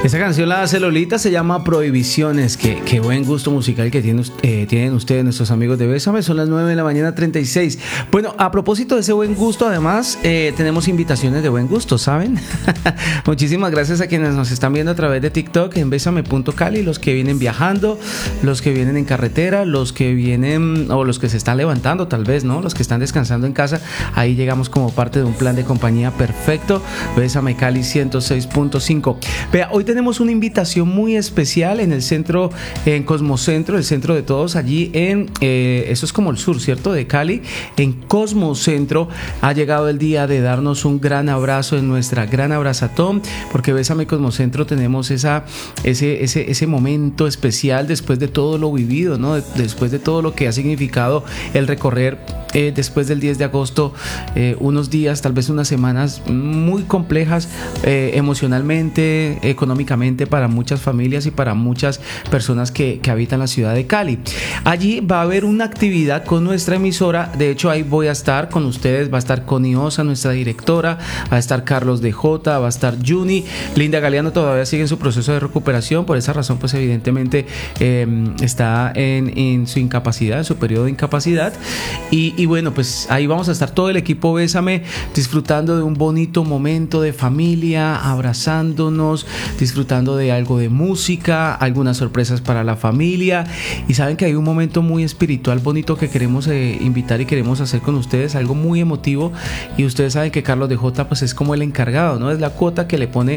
Esta canción la hace Lolita, se llama Prohibiciones. Qué buen gusto musical que tienen ustedes, nuestros amigos de Bésame. Son las 9 de la mañana 36. Bueno, a propósito de ese buen gusto, además, tenemos invitaciones de buen gusto, ¿saben? Muchísimas gracias a quienes nos están viendo a través de TikTok en Bésame.Cali, los que vienen viajando, los que vienen en carretera, los que vienen o los que se están levantando, tal vez, ¿no? Los que están descansando en casa. Ahí llegamos como parte de un plan de compañía perfecto. Bésame Cali 106.5. Vea, hoy tenemos una invitación muy especial en el centro, en Cosmocentro, el centro de todos, allí en, eso es como el sur, ¿cierto? De Cali, en Cosmocentro. Ha llegado el día de darnos un gran abrazo en nuestra gran abrazatón, porque Bésame Cosmocentro tenemos ese momento especial después de todo lo vivido, ¿no? Después de todo lo que ha significado el recorrer después del 10 de agosto, unos días, tal vez unas semanas muy complejas emocionalmente, económicamente para muchas familias y para muchas personas que habitan la ciudad de Cali. Allí va a haber una actividad con nuestra emisora. De hecho, ahí voy a estar con ustedes. Va a estar Connie Osa, nuestra directora, va a estar Carlos DJ, va a estar Juni. Linda Galeano todavía sigue en su proceso de recuperación. Por esa razón, pues evidentemente está en su incapacidad, en su periodo de incapacidad. Y bueno, pues ahí vamos a estar todo el equipo Bésame disfrutando de un bonito momento de familia, abrazándonos, disfrutando de algo de música, algunas sorpresas para la familia. Y saben que hay un momento muy espiritual, bonito, que queremos invitar y queremos hacer con ustedes, algo muy emotivo. Y ustedes saben que Carlos DJ pues es como el encargado, ¿no? Es la cuota que le pone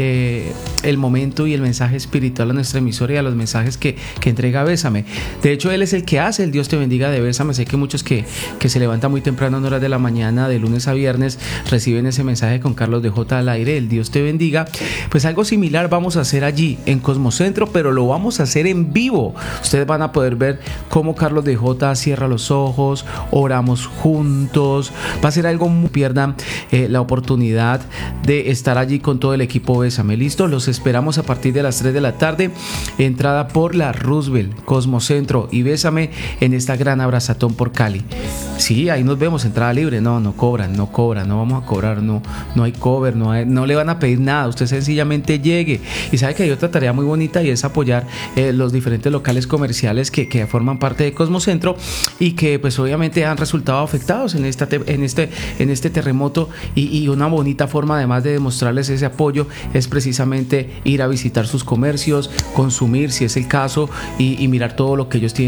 el momento y el mensaje espiritual a nuestra emisora y a los mensajes que entrega Bésame. De hecho, él es el que hace el Dios te bendiga de Bésame. Sé que muchos que se levantan muy temprano en horas de la mañana, de lunes a viernes, reciben ese mensaje con Carlos DJ al aire, el Dios te bendiga. Pues algo similar vamos a hacer allí en Cosmocentro, pero lo vamos a hacer en vivo. Ustedes van a poder ver cómo Carlos DJ cierra los ojos, oramos juntos. Va a ser algo, muy pierdan la oportunidad de estar allí con todo el equipo Bésame. Listo, los esperamos a partir de las 3 de la tarde. Entrada por la Roosevelt, Cosmocentro y Bésame en esta gran abrazatón por Cali. Sí, ahí nos vemos, entrada libre. No cobran, no vamos a cobrar, no hay cover, no le van a pedir nada. Usted sencillamente llegue. Y sabe que hay otra tarea muy bonita, y es apoyar los diferentes locales comerciales que forman parte de Cosmocentro y que pues obviamente han resultado afectados en este terremoto, y una bonita forma además de demostrarles ese apoyo es precisamente ir a visitar sus comercios, consumir si es el caso, y mirar todo lo que ellos tienen